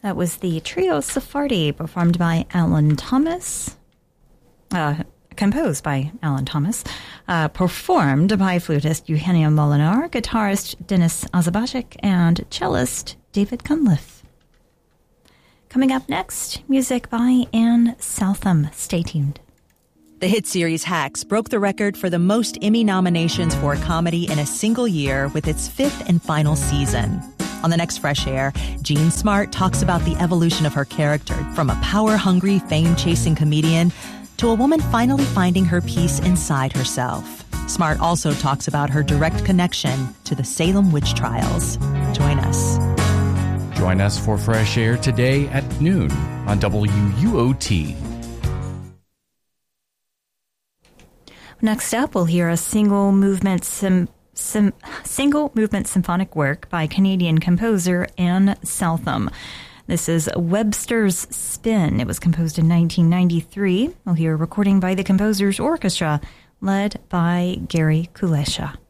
That was the trio Sephardi, performed by Alan Thomas, composed by Alan Thomas, performed by flutist Eugenia Molinar, guitarist Denis Azabashik, and cellist David Cunliffe. Coming up next, music by Anne Southam. Stay tuned. The hit series Hacks broke the record for the most Emmy nominations for a comedy in a single year with its 5th and final season. On the next Fresh Air, Jean Smart talks about the evolution of her character from a power-hungry, fame-chasing comedian to a woman finally finding her peace inside herself. Smart also talks about her direct connection to the Salem witch trials. Join us. Join us for Fresh Air today at noon on WUOT. Next up, we'll hear a single movement symphonic work by Canadian composer Anne Southam. This is Webster's Spin. It was composed in 1993. We'll hear a recording by the composer's orchestra, led by Gary Kulesza.